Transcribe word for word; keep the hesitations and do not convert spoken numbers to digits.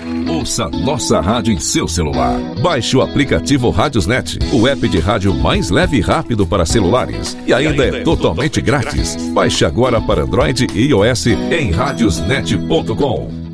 Ouça nossa rádio em seu celular. Baixe o aplicativo Radiosnet, o app de rádio mais leve e rápido para celulares. E ainda, e ainda é, é totalmente, totalmente grátis. grátis. Baixe agora para Android e iOS em radiosnet ponto com.